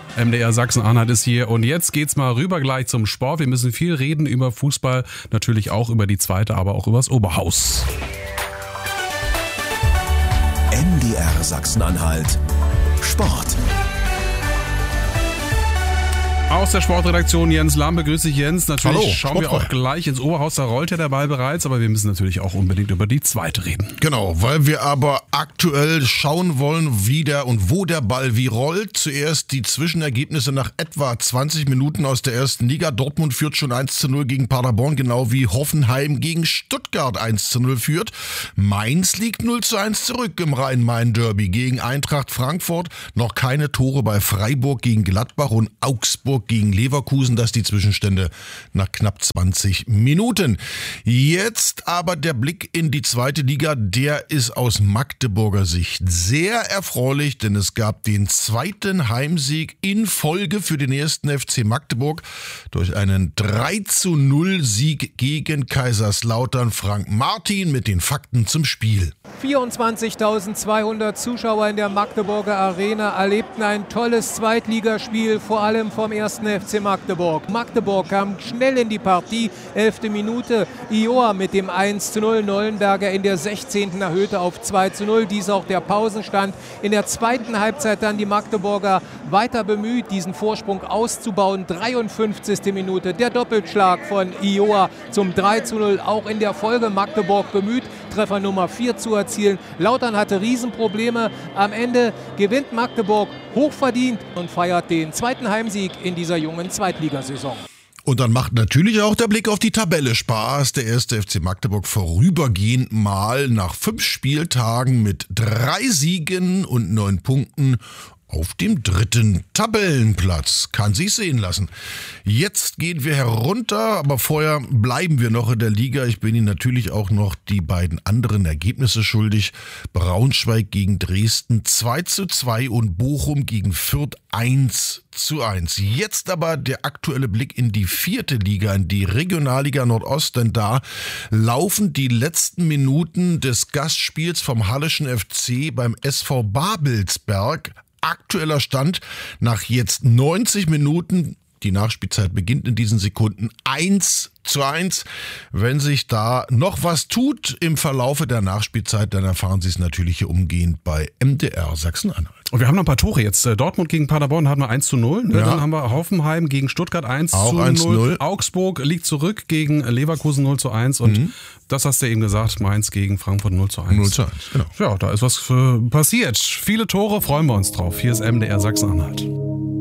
MDR Sachsen-Anhalt ist hier und jetzt geht's mal rüber gleich zum Sport. Wir müssen viel reden über Fußball, natürlich auch über die zweite, aber auch über das Oberhaus. MDR Sachsen-Anhalt Sport. Aus der Sportredaktion Jens Lampe, grüß dich Jens. Natürlich Hallo, schauen wir auch gleich ins Oberhaus, da rollt ja der Ball bereits, aber wir müssen natürlich auch unbedingt über die zweite reden. Genau, weil wir aber aktuell schauen wollen, wie der und wo der Ball wie rollt. Zuerst die Zwischenergebnisse nach etwa 20 Minuten aus der ersten Liga. Dortmund führt schon 1:0 gegen Paderborn, genau wie Hoffenheim gegen Stuttgart 1:0 führt. Mainz liegt 0:1 zurück im Rhein-Main-Derby gegen Eintracht Frankfurt. Noch keine Tore bei Freiburg gegen Gladbach und Augsburg gegen Leverkusen, das die Zwischenstände nach knapp 20 Minuten. Jetzt aber der Blick in die zweite Liga, der ist aus Magdeburger Sicht sehr erfreulich, denn es gab den zweiten Heimsieg in Folge für den ersten FC Magdeburg durch einen 3:0 Sieg gegen Kaiserslautern. Frank Martin mit den Fakten zum Spiel. 24.200 Zuschauer in der Magdeburger Arena erlebten ein tolles Zweitligaspiel, vor allem vom ersten FC Magdeburg. Magdeburg kam schnell in die Partie, 11. Minute, Ioa mit dem 1:0, Neuenberger in der 16. erhöhte auf 2:0, dies auch der Pausenstand. In der zweiten Halbzeit dann die Magdeburger weiter bemüht, diesen Vorsprung auszubauen. 53. Minute, der Doppelschlag von Ioa zum 3:0, auch in der Folge Magdeburg bemüht, Treffer Nummer 4 zu erzielen. Lautern hatte Riesenprobleme. Am Ende gewinnt Magdeburg hochverdient und feiert den zweiten Heimsieg in dieser jungen Zweitligasaison. Und dann macht natürlich auch der Blick auf die Tabelle Spaß. Der erste FC Magdeburg vorübergehend mal nach 5 Spieltagen mit 3 Siegen und 9 Punkten auf dem 3. Tabellenplatz. Kann sich sehen lassen. Jetzt gehen wir herunter, aber vorher bleiben wir noch in der Liga. Ich bin Ihnen natürlich auch noch die beiden anderen Ergebnisse schuldig. Braunschweig gegen Dresden 2:2 und Bochum gegen Fürth 1:1. Jetzt aber der aktuelle Blick in die 4. Liga, in die Regionalliga Nordost, denn da laufen die letzten Minuten des Gastspiels vom Halleschen FC beim SV Babelsberg. Aktueller Stand nach jetzt 90 Minuten, die Nachspielzeit beginnt in diesen Sekunden, 1:1. Wenn sich da noch was tut im Verlaufe der Nachspielzeit, dann erfahren Sie es natürlich hier umgehend bei MDR Sachsen-Anhalt. Und wir haben noch ein paar Tore jetzt. Dortmund gegen Paderborn hatten wir 1:0. Ja. Dann haben wir Hoffenheim gegen Stuttgart 1:0. Augsburg liegt zurück gegen Leverkusen 0:1. Und das hast du eben gesagt, Mainz gegen Frankfurt 0:1. 0:1, genau. Ja, da ist was passiert. Viele Tore, freuen wir uns drauf. Hier ist MDR Sachsen-Anhalt.